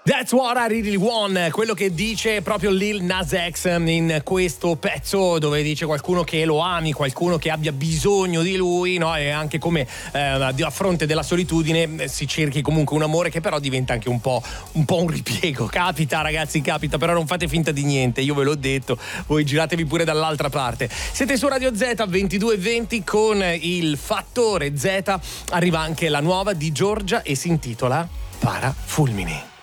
That's what I really want, quello che dice proprio Lil Nas X in questo pezzo, dove dice qualcuno che lo ami, qualcuno che abbia bisogno di lui, no? E anche come a fronte della solitudine si cerchi comunque un amore che però diventa anche un po' un ripiego. Capita ragazzi, capita, però non fate finta di niente, io ve l'ho detto, voi giratevi pure dall'altra parte. Siete su Radio Z 22:20 con il Fattore Z, arriva anche la nuova di Giorgia e si intitola Parafulmini.